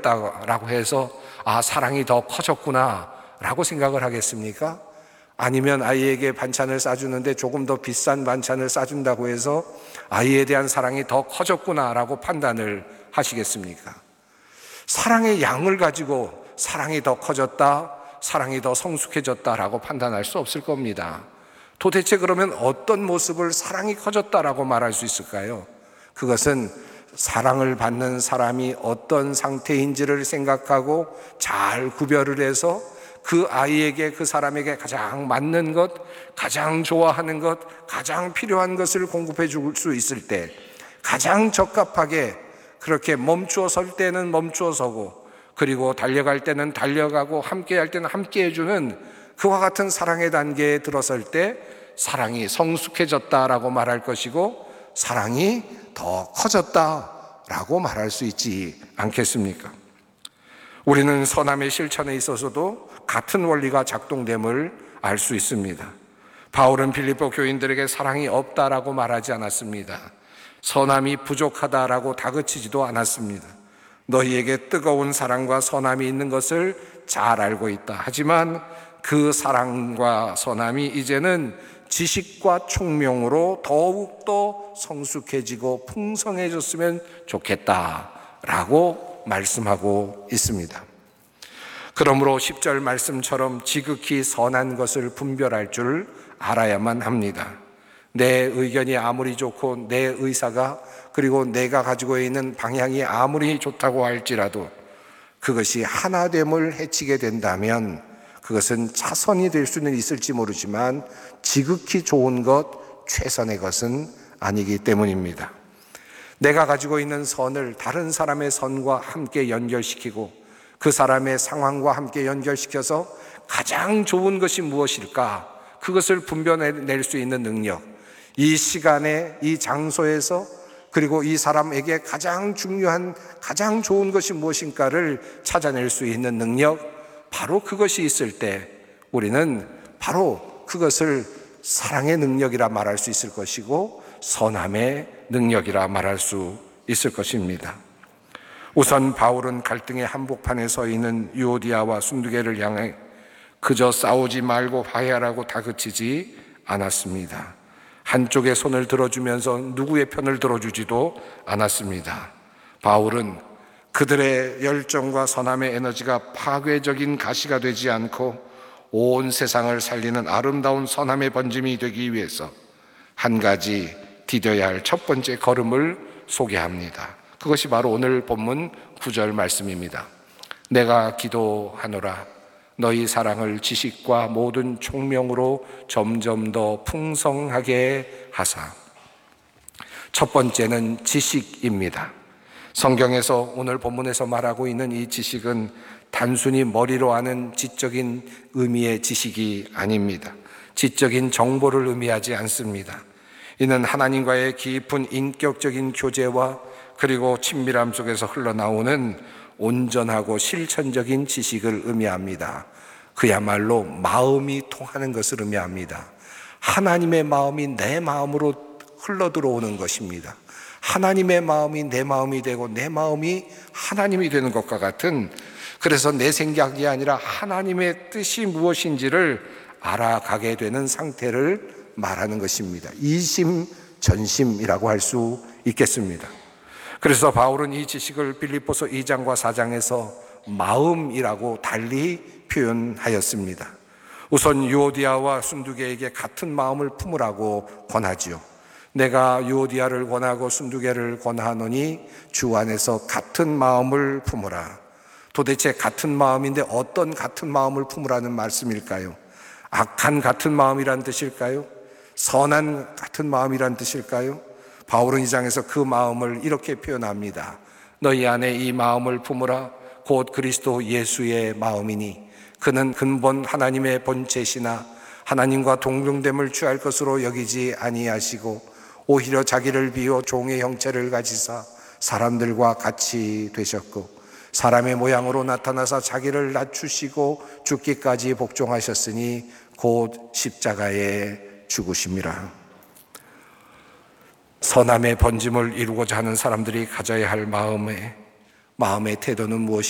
드렸다라고 해서 사랑이 더 커졌구나 라고 생각을 하겠습니까? 아니면 아이에게 반찬을 싸주는데 조금 더 비싼 반찬을 싸준다고 해서 아이에 대한 사랑이 더 커졌구나 라고 판단을 하시겠습니까? 사랑의 양을 가지고 사랑이 더 커졌다, 사랑이 더 성숙해졌다라고 판단할 수 없을 겁니다. 도대체 그러면 어떤 모습을 사랑이 커졌다라고 말할 수 있을까요? 그것은 사랑을 받는 사람이 어떤 상태인지를 생각하고 잘 구별을 해서 그 아이에게, 그 사람에게 가장 맞는 것, 가장 좋아하는 것, 가장 필요한 것을 공급해 줄 수 있을 때 가장 적합하게 그렇게 멈추어 설 때는 멈추어 서고, 그리고 달려갈 때는 달려가고, 함께 할 때는 함께 해주는 그와 같은 사랑의 단계에 들어설 때 사랑이 성숙해졌다라고 말할 것이고, 사랑이 더 커졌다라고 말할 수 있지 않겠습니까? 우리는 선함의 실천에 있어서도 같은 원리가 작동됨을 알 수 있습니다. 바울은 빌립보 교인들에게 사랑이 없다라고 말하지 않았습니다. 선함이 부족하다라고 다그치지도 않았습니다. 너희에게 뜨거운 사랑과 선함이 있는 것을 잘 알고 있다. 하지만 그 사랑과 선함이 이제는 지식과 총명으로 더욱더 성숙해지고 풍성해졌으면 좋겠다라고 말씀하고 있습니다. 그러므로 10절 말씀처럼 지극히 선한 것을 분별할 줄 알아야만 합니다. 내 의견이 아무리 좋고 내 의사가, 그리고 내가 가지고 있는 방향이 아무리 좋다고 할지라도 그것이 하나됨을 해치게 된다면 그것은 차선이 될 수는 있을지 모르지만 지극히 좋은 것, 최선의 것은 아니기 때문입니다. 내가 가지고 있는 선을 다른 사람의 선과 함께 연결시키고 그 사람의 상황과 함께 연결시켜서 가장 좋은 것이 무엇일까? 그것을 분별해낼 수 있는 능력, 이 시간에, 이 장소에서, 그리고 이 사람에게 가장 중요한, 가장 좋은 것이 무엇인가를 찾아낼 수 있는 능력, 바로 그것이 있을 때 우리는 바로 그것을 사랑의 능력이라 말할 수 있을 것이고 선함의 능력이라 말할 수 있을 것입니다. 우선 바울은 갈등의 한복판에 서 있는 유오디아와 순두개를 향해 그저 싸우지 말고 화해하라고 다그치지 않았습니다. 한쪽의 손을 들어주면서 누구의 편을 들어주지도 않았습니다. 바울은 그들의 열정과 선함의 에너지가 파괴적인 가시가 되지 않고 온 세상을 살리는 아름다운 선함의 번짐이 되기 위해서 한 가지 디뎌야 할 첫 번째 걸음을 소개합니다. 그것이 바로 오늘 본문 9절 말씀입니다. 내가 기도하노라 너희 사랑을 지식과 모든 총명으로 점점 더 풍성하게 하사. 첫 번째는 지식입니다. 성경에서 오늘 본문에서 말하고 있는 이 지식은 단순히 머리로 아는 지적인 의미의 지식이 아닙니다. 지적인 정보를 의미하지 않습니다. 이는 하나님과의 깊은 인격적인 교제와 그리고 친밀함 속에서 흘러나오는 온전하고 실천적인 지식을 의미합니다. 그야말로 마음이 통하는 것을 의미합니다. 하나님의 마음이 내 마음으로 흘러들어오는 것입니다. 하나님의 마음이 내 마음이 되고 내 마음이 하나님이 되는 것과 같은, 그래서 내 생각이 아니라 하나님의 뜻이 무엇인지를 알아가게 되는 상태를 말하는 것입니다. 이심전심이라고 할 수 있겠습니다. 그래서 바울은 이 지식을 빌립보서 2장과 4장에서 마음이라고 달리 표현하였습니다. 우선 유오디아와 순두개에게 같은 마음을 품으라고 권하지요. 내가 유오디아를 권하고 순두개를 권하노니 주 안에서 같은 마음을 품으라. 도대체 같은 마음인데 어떤 같은 마음을 품으라는 말씀일까요? 악한 같은 마음이란 뜻일까요? 선한 같은 마음이란 뜻일까요? 바울은 이 장에서 그 마음을 이렇게 표현합니다. 너희 안에 이 마음을 품으라. 곧 그리스도 예수의 마음이니 그는 근본 하나님의 본체시나 하나님과 동등됨을 취할 것으로 여기지 아니하시고 오히려 자기를 비워 종의 형체를 가지사 사람들과 같이 되셨고 사람의 모양으로 나타나사 자기를 낮추시고 죽기까지 복종하셨으니 곧 십자가에 죽으심이라. 선함의 번짐을 이루고자 하는 사람들이 가져야 할 마음의 태도는 무엇입니까?